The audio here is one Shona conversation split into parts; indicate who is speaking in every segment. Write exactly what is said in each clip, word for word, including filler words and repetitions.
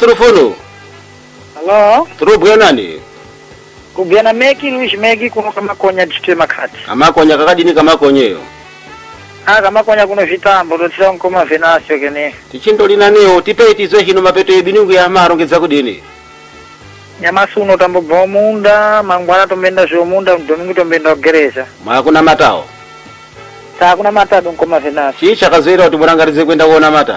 Speaker 1: telefone.
Speaker 2: Hello.
Speaker 1: Turubwe nani?
Speaker 2: Kubiana Meki Luis Meki kuno kama konya ditema kati.
Speaker 1: Amakonya kakadi ni kama konyeyo.
Speaker 2: Ah kama konya kuno vitambo totira nkoma Venasio kene.
Speaker 1: Tichindo linaneo tipeti zo hino mapeto ebinungu ya marongeza kudini.
Speaker 2: Nyamasuno tambo bomunda mangwana tombenda zomunda domingo tombenda gereza.
Speaker 1: Ma kuna matao.
Speaker 2: Ta kuna mata nkoma Venasio.
Speaker 1: Chicha kazera utimurangarize kwenda kuona mata.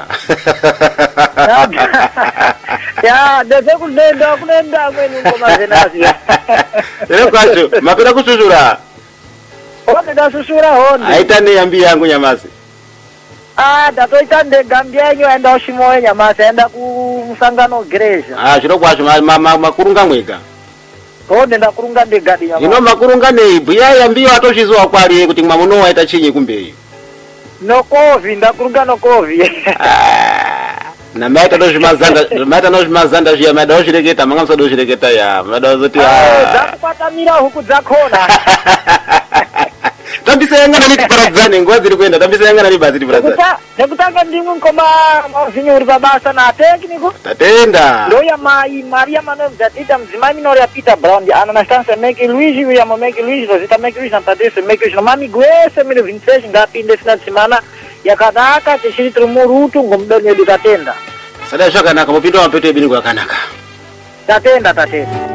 Speaker 2: Ya dede kudenda kunenda kwenu nkoma Venasio.
Speaker 1: Leo kwacho mapenda kususura.
Speaker 2: Ote da susura honde.
Speaker 1: Aitane yambi yangu Nyamasi.
Speaker 2: Ah dato itande gambia nyo enda oshimoe Nyamasi enda ku musangano gereza.
Speaker 1: Ah chiro kwacho ma, ma, makurunga mwega.
Speaker 2: Honde nda kurunga ndi gadi Nyamasi.
Speaker 1: Ino makurunga nei buya yambi atoshizwa kwari kuti mwamuno waita chinyi kumbe.
Speaker 2: No kovi nda kurunga no kovi.
Speaker 1: Na maita doshi mazanda, maita doshi mazanda jia maida doshi regeta, mangamsa doshi regeta ya, maida doshi ya.
Speaker 2: Ah, zakupata mira huku zakona.
Speaker 1: Tambisa yangana ni parazani, ngozi likwenda, tambisa yangana ni bazi parazani.
Speaker 2: Nekuta, nekutanga ndimu nkoma mwazinyo babasa na tekniku.
Speaker 1: Tatenda.
Speaker 2: Ndo ya mai Maria Manuel Jatita mzimai minori ya Peter Brown di ana nastanse Meki Luigi ya mo Meki Luigi rozita Meki Luigi nantadese Meki Luigi no mami gwese mire vintage ngapi ndesina tsimana ya kadaka chishiri trumurutu ngomdonyo di tatenda.
Speaker 1: Sada shoka naka mupindo wa peto ebini kwa kanaka.
Speaker 2: Tatenda tatenda.